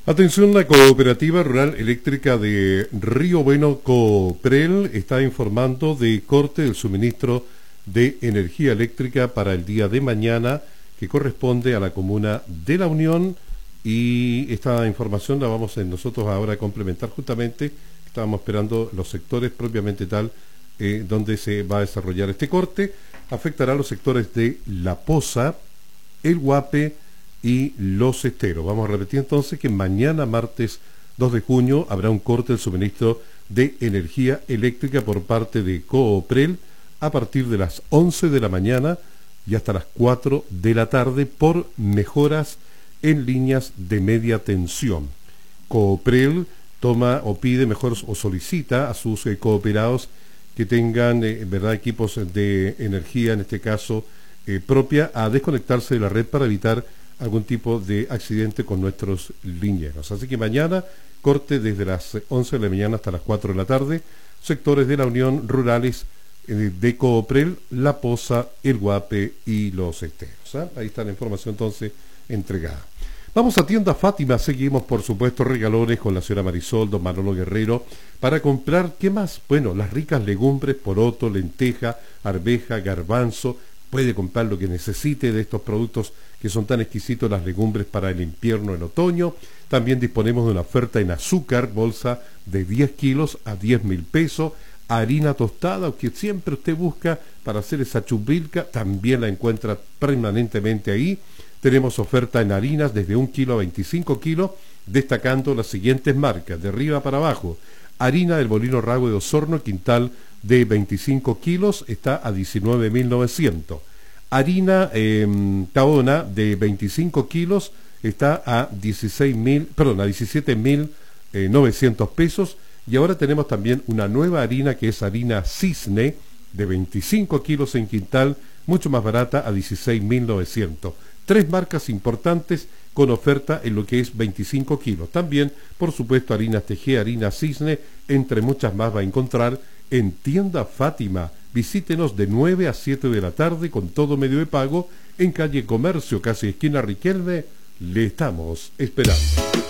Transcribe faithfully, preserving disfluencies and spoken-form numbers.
Atención, la Cooperativa Rural Eléctrica de Río Bueno, Cooprel, está informando de corte del suministro de energía eléctrica para el día de mañana, que corresponde a la comuna de La Unión, y esta información la vamos a nosotros ahora a complementar justamente. Estábamos esperando los sectores propiamente tal eh, donde se va a desarrollar este corte. Afectará a los sectores de La Poza, El Guape y Los Esteros. Vamos a repetir entonces que mañana martes dos de junio habrá un corte del suministro de energía eléctrica por parte de Cooprel a partir de las once de la mañana y hasta las cuatro de la tarde por mejoras en líneas de media tensión. Cooprel toma o pide mejor o solicita a sus eh, cooperados que tengan eh, verdad equipos de energía, en este caso eh, propia, a desconectarse de la red para evitar algún tipo de accidente con nuestros linieros. Así que mañana corte desde las once de la mañana hasta las cuatro de la tarde, sectores de la Unión rurales eh, de Cooprel, La Poza, El Guape y Los Esteros. ¿eh? Ahí está la información entonces entregada. Vamos a Tienda Fátima, seguimos por supuesto regalones con la señora Marisol, don Manolo Guerrero, para comprar, ¿qué más? Bueno, las ricas legumbres, poroto, lenteja, arveja, garbanzo. Puede comprar lo que necesite de estos productos que son tan exquisitos, las legumbres para el invierno, el otoño. También disponemos de una oferta en azúcar, bolsa de diez kilos a diez mil pesos. Harina tostada, que siempre usted busca para hacer esa chupilca, también la encuentra permanentemente ahí. Tenemos oferta en harinas desde un kilo a veinticinco kilos, destacando las siguientes marcas, de arriba para abajo. Harina del Molino Rago de Osorno, quintal de veinticinco kilos, está a diecinueve mil novecientos. Harina eh, Taona de veinticinco kilos está a dieciséis mil, perdón, a diecisiete mil novecientos pesos. Y ahora tenemos también una nueva harina que es harina Cisne de veinticinco kilos en quintal, mucho más barata, a dieciséis mil novecientos. Tres marcas importantes con oferta en lo que es veinticinco kilos. También, por supuesto, harina T G, harina Cisne, entre muchas más va a encontrar en Tienda Fátima. Visítenos de nueve a siete de la tarde con todo medio de pago en calle Comercio, casi esquina Riquelme. Le estamos esperando.